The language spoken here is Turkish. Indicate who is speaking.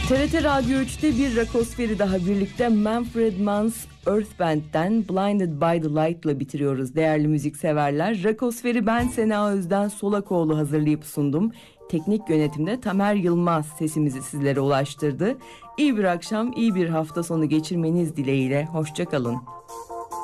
Speaker 1: TRT Radyo 3'te bir Rakosferi daha birlikte Manfred Mann's Earth Band'den Blinded by the Light'la bitiriyoruz değerli müzikseverler. Rakosferi ben Sena Özden Solakoğlu hazırlayıp sundum. Teknik yönetimde Tamer Yılmaz sesimizi sizlere ulaştırdı. İyi bir akşam, iyi bir hafta sonu geçirmeniz dileğiyle. Hoşça kalın.